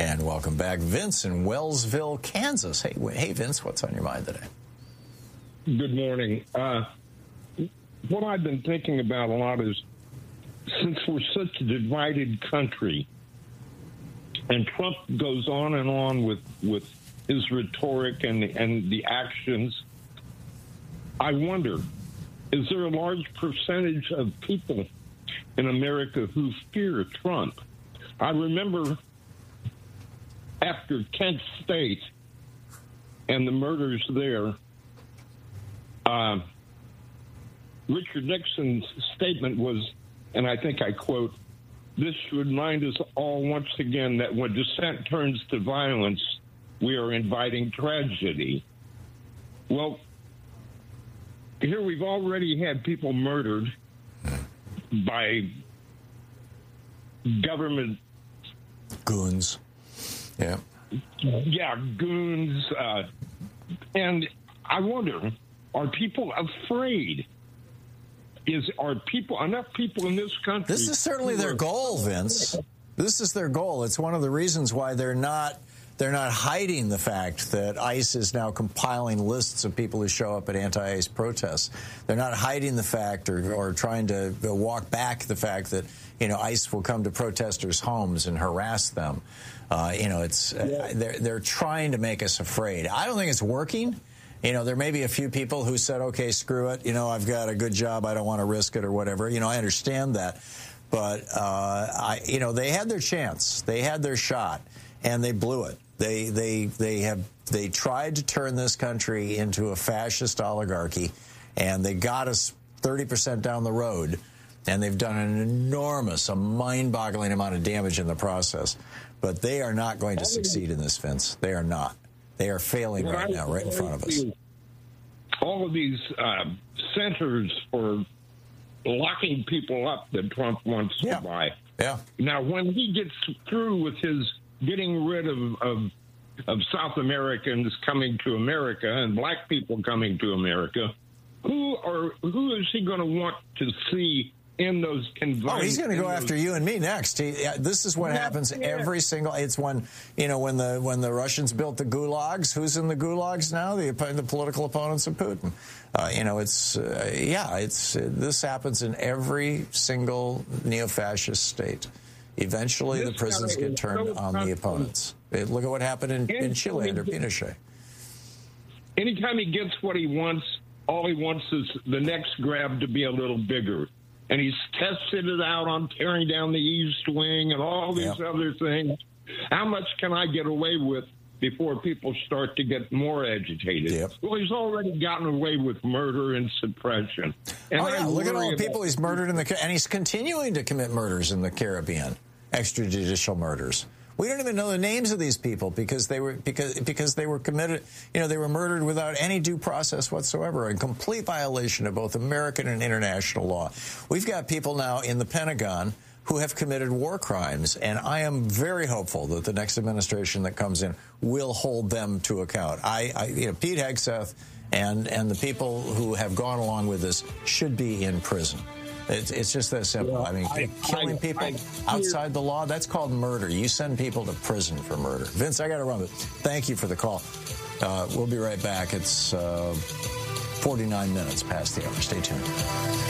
And welcome back, Vince in Wellsville, Kansas. Hey, Vince, what's on your mind today? Good morning. What I've been thinking about a lot is, since we're such a divided country, and Trump goes on and on with his rhetoric and the actions, I wonder, is there a large percentage of people in America who fear Trump? I remember after Kent State and the murders there, Richard Nixon's statement was, and I think I quote, "This should remind us all once again that when dissent turns to violence, we are inviting tragedy." Well, here we've already had people murdered by government goons. Yeah, goons. And I wonder, are people afraid? Are enough people in this country? This is certainly their goal, Vince. This is their goal. It's one of the reasons why they're not hiding the fact that ICE is now compiling lists of people who show up at anti-ICE protests. They're not hiding the fact or trying to walk back the fact that, ICE will come to protesters' homes and harass them. They're trying to make us afraid. I don't think it's working. There may be a few people who said, okay, screw it. I've got a good job. I don't want to risk it or whatever. I understand that. But, they had their chance. They had their shot, and they blew it. They tried to turn this country into a fascist oligarchy, and they got us 30% down the road, and they've done a mind-boggling amount of damage in the process. But they are not going to succeed in this, Vince. They are not. They are failing right now, right in front of us. All of these centers for locking people up that Trump wants to buy. Yeah. Now, when he gets through with his getting rid of South Americans coming to America and black people coming to America, who is he going to want to see in those conventions? Oh, he's going to go after you and me next. This is what happens every single. It's when when the Russians built the gulags. Who's in the gulags now? The political opponents of Putin. This happens in every single neo-fascist state. Eventually, the prisons get turned on the opponents. Look at what happened in Chile under Pinochet. Anytime he gets what he wants, all he wants is the next grab to be a little bigger. And he's tested it out on tearing down the East Wing and all these other things. How much can I get away with before people start to get more agitated? Well, he's already gotten away with murder and suppression. And look at all the people he's murdered and he's continuing to commit murders in the Caribbean, extrajudicial murders. We don't even know the names of these people because they were committed. They were murdered without any due process whatsoever, in complete violation of both American and international law. We've got people now in the Pentagon who have committed war crimes, and I am very hopeful that the next administration that comes in will hold them to account. Pete Hegseth and the people who have gone along with this should be in prison. It's just that simple. Killing people outside the law, that's called murder. You send people to prison for murder. Vince, I got to run, but thank you for the call. We'll be right back. It's 49 minutes past the hour. Stay tuned.